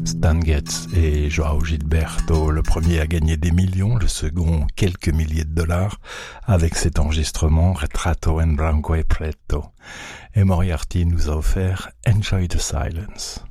Stan Getz et João Gilberto, le premier a gagné des millions, le second quelques milliers de dollars, avec cet enregistrement Retrato en Branco e Preto. Et Moriarty nous a offert Enjoy the Silence.